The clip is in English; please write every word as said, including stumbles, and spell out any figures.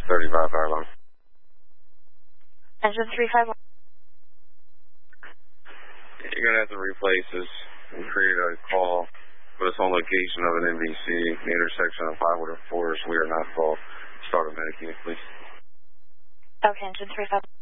thirty-five fire alarm. Engine three five one. You're going to have to replace this and create a call for this home location of an N B C, the intersection of Highwood and Forest. We are not called. Start a medic unit, please. Okay, engine three five one.